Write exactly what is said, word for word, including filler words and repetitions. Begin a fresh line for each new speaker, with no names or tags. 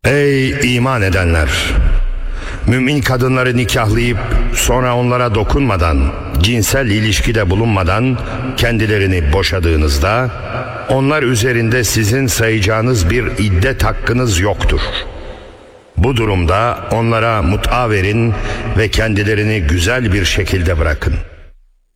Ey iman edenler! Mümin kadınları nikahlayıp sonra onlara dokunmadan, cinsel ilişkide bulunmadan kendilerini boşadığınızda onlar üzerinde sizin sayacağınız bir iddet hakkınız yoktur. Bu durumda onlara mut'a verin ve kendilerini güzel bir şekilde bırakın.